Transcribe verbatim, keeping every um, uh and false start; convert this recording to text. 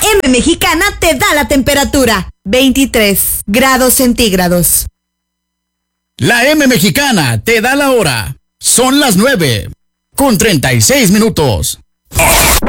M Mexicana te da la temperatura. veintitrés grados centígrados. La M Mexicana te da la hora. Son las nueve con treinta y seis minutos.